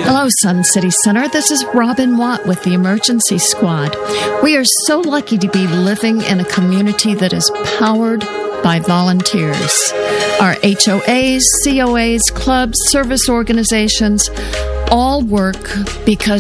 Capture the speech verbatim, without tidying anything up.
Hello, Sun City Center. This is Robin Watt with the Emergency Squad. We are so lucky to be living in a community that is powered by volunteers. Our H O As, C O As, clubs, service organizations all work because